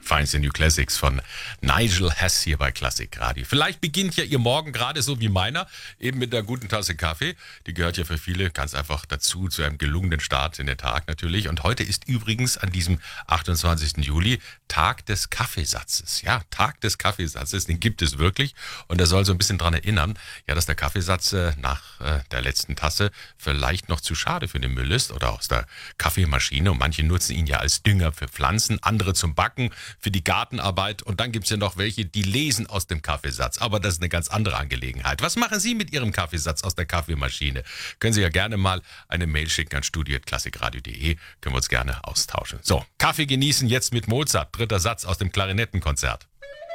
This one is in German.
Finds New Classics von Nigel Hess hier bei Klassik Radio. Vielleicht beginnt ja Ihr Morgen gerade so wie meiner, eben mit einer guten Tasse Kaffee. Die gehört ja für viele ganz einfach dazu, zu einem gelungenen Start in den Tag natürlich. Und heute ist übrigens an diesem 28. Juli Tag des Kaffeesatzes. Ja, Tag des Kaffeesatzes, den gibt es wirklich. Und er soll so ein bisschen daran erinnern, ja, dass der Kaffeesatz nach der letzten Tasse vielleicht noch zu schade für den Müll ist oder aus der Kaffeemaschine. Und manche nutzen ihn ja als Dünger für Pflanzen, andere zum Backen, für die Gartenarbeit, und dann gibt's ja noch welche, die lesen aus dem Kaffeesatz. Aber das ist eine ganz andere Angelegenheit. Was machen Sie mit Ihrem Kaffeesatz aus der Kaffeemaschine? Können Sie ja gerne mal eine Mail schicken an studio@klassikradio.de. Können wir uns gerne austauschen. So, Kaffee genießen jetzt mit Mozart. Dritter Satz aus dem Klarinettenkonzert.